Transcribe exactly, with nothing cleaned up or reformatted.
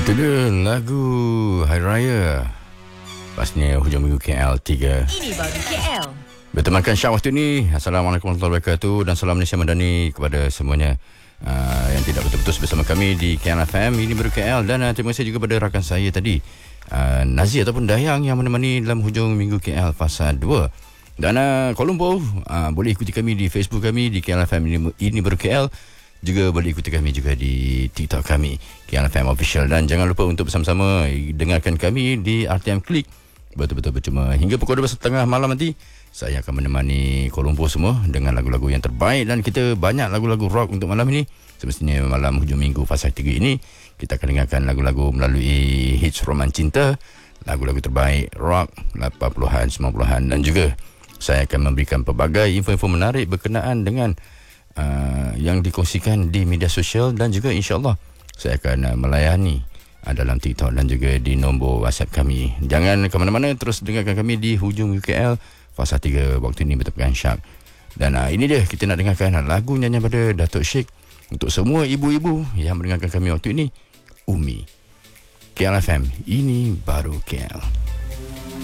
Itu dia lagu Hari Raya. Pasnya hujung minggu K L tiga. Ini baru K L. Bertemankan Syah waktu ini. Assalamualaikum warahmatullahi wabarakatuh. Dan salam Malaysia Madani kepada semuanya uh, yang tidak betul-betul bersama kami di K L F M. Ini baru K L. Dan uh, terima kasih juga kepada rakan saya tadi, uh, Nazir ataupun Dayang, yang menemani dalam hujung minggu K L fasa dua. Dan uh, Kolombo, uh, boleh ikuti kami di Facebook kami di K L F M ini, ini baru K L. Juga boleh ikuti kami juga di TikTok kami, K L F M Official. Dan jangan lupa untuk bersama-sama dengarkan kami di R T M Klik. Betul-betul bercuma hingga pukul dua belas tiga puluh malam nanti. Saya akan menemani Kolombo semua dengan lagu-lagu yang terbaik. Dan kita banyak lagu-lagu rock untuk malam ini. Semestinya malam hujung minggu fasa tiga ini kita akan dengarkan lagu-lagu melalui hits roman cinta, lagu-lagu terbaik rock lapan puluhan, sembilan puluhan. Dan juga saya akan memberikan pelbagai info-info menarik berkenaan dengan Uh, yang dikongsikan di media sosial. Dan juga insyaAllah saya akan uh, melayani uh, dalam TikTok dan juga di nombor WhatsApp kami. Jangan ke mana-mana, terus dengarkan kami di hujung U K L fasa tiga. Waktu ini bertepukan Syak. Dan uh, ini dia, kita nak dengarkan uh, lagu nyanyian pada Datuk Sheikh untuk semua ibu-ibu yang mendengarkan kami waktu ini, Umi. K L F M, ini baru K L.